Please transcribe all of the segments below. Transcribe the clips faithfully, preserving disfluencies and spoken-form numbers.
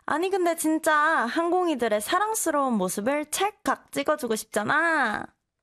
아니 근데 진짜 항공이들의 사랑스러운 모습을 찰칵 찍어주고 싶잖아.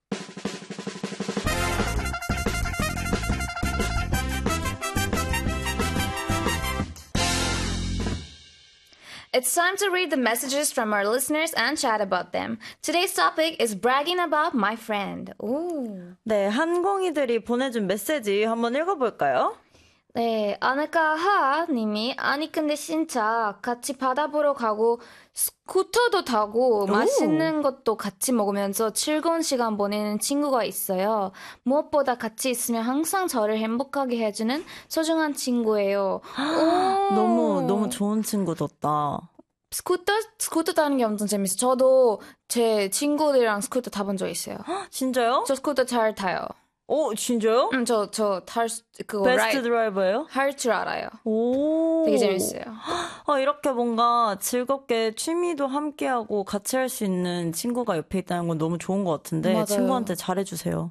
It's time to read the messages from our listeners and chat about them. Today's topic is bragging about my friend. 오. 네, 항공이들이 보내준 메시지 한번 읽어볼까요? 네, 아나카하 님이 아니 근데 진짜 같이 바다 보러 가고 스쿠터도 타고 오. 맛있는 것도 같이 먹으면서 즐거운 시간 보내는 친구가 있어요. 무엇보다 같이 있으면 항상 저를 행복하게 해주는 소중한 친구예요. 오. 너무 너무 좋은 친구였다. 스쿠터? 스쿠터 타는 게 엄청 재밌어요. 저도 제 친구들이랑 스쿠터 타본 적 있어요. 진짜요? 저 스쿠터 잘 타요. 오, 진짜요? 응, 저, 저, 탈, 수- 그거, 베스트 라이, 드라이버예요? 할 줄 알아요. 오. 되게 재밌어요. 아, 이렇게 뭔가 즐겁게 취미도 함께하고 같이 할 수 있는 친구가 옆에 있다는 건 너무 좋은 것 같은데 맞아요. 친구한테 잘해주세요.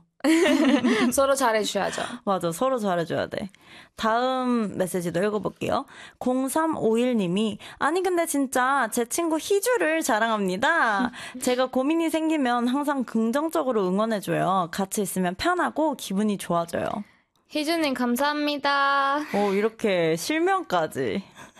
서로 잘해주셔야죠. 맞아, 서로 잘해줘야 돼. 다음 메시지도 읽어볼게요. 공삼오일 님이 아니 근데 진짜 제 친구 희주를 자랑합니다. 제가 고민이 생기면 항상 긍정적으로 응원해줘요. 같이 있으면 편하고 기분이 좋아져요. 희주님 감사합니다. 오, 이렇게 실명까지.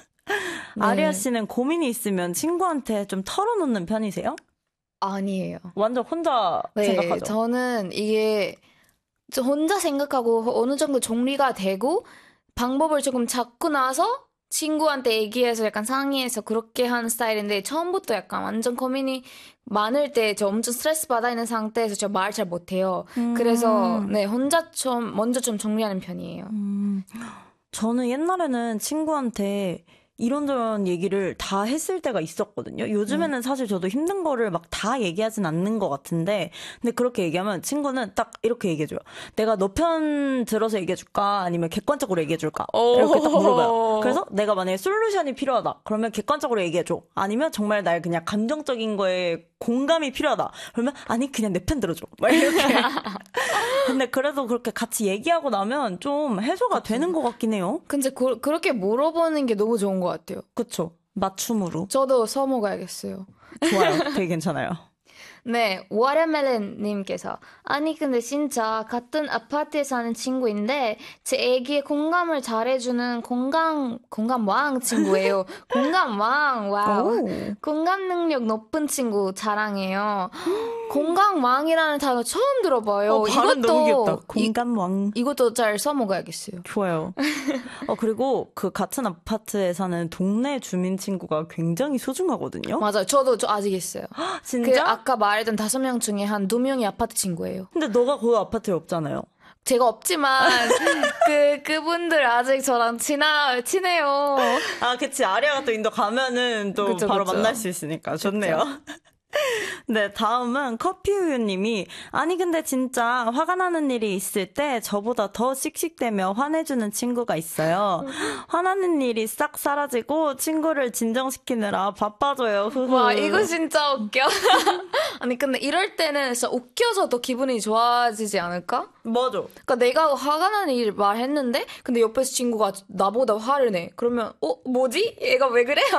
네. 아리아 씨는 고민이 있으면 친구한테 좀 털어놓는 편이세요? 아니에요. 완전 혼자 네, 생각하죠. 저는 이게 저 혼자 생각하고 어느 정도 정리가 되고 방법을 조금 잡고 나서 친구한테 얘기해서 약간 상의해서 그렇게 하는 스타일인데 처음부터 약간 완전 고민이 많을 때 저 엄청 스트레스 받아 있는 상태에서 저 말 잘 못해요. 음. 그래서 네 혼자 좀 먼저 좀 정리하는 편이에요. 음, 저는 옛날에는 친구한테 이런저런 얘기를 다 했을 때가 있었거든요. 요즘에는 사실 저도 힘든 거를 막 다 얘기하진 않는 것 같은데, 근데 그렇게 얘기하면 친구는 딱 이렇게 얘기해줘요. 내가 너 편 들어서 얘기해줄까? 아니면 객관적으로 얘기해줄까? 이렇게 딱 물어봐요. 그래서 내가 만약에 솔루션이 필요하다. 그러면 객관적으로 얘기해줘. 아니면 정말 날 그냥 감정적인 거에 공감이 필요하다. 그러면 아니 그냥 내 편 들어줘. 막 이렇게. 근데 그래도 그렇게 같이 얘기하고 나면 좀 해소가 되는 것 같긴 해요. 근데 그, 그렇게 물어보는 게 너무 좋은 것 같아요. 그쵸? 맞춤으로. 저도 써먹어야겠어요. 좋아요. 되게 괜찮아요. 네, 워터멜론님께서 아니 근데 진짜 같은 아파트에 사는 친구인데 제 애기의 공감을 잘해주는 공감 공감왕 친구예요. 공감왕 와우. 오. 공감 능력 높은 친구 자랑해요. 공감왕이라는 단어 처음 들어봐요. 어, 발음 너무 귀엽다. 이, 공감왕. 이것도 잘 써먹어야겠어요. 좋아요. 어, 그리고 그 같은 아파트에 사는 동네 주민 친구가 굉장히 소중하거든요. 맞아요. 저도 저 아직 있어요. 진짜? 그 아까 말했던 다섯 명 중에 한 두 명이 아파트 친구예요. 근데 너가 그 아파트에 없잖아요. 제가 없지만 그 그분들 아직 저랑 친하 친해요. 아, 그치. 아리아가 또 인도 가면은 또 그쵸, 바로 그쵸. 만날 수 있으니까 좋네요. 네, 다음은 커피우유님이 아니 근데 진짜 화가 나는 일이 있을 때 저보다 더 씩씩대며 화내주는 친구가 있어요. 화나는 일이 싹 사라지고 친구를 진정시키느라 바빠져요. 흐흐. 와 이거 진짜 웃겨. 아니 근데 이럴 때는 진짜 웃겨서 더 기분이 좋아지지 않을까? 맞아. 그러니까 내가 화가 나는 일 말했는데 근데 옆에서 친구가 나보다 화를 내. 그러면 어 뭐지? 얘가 왜 그래?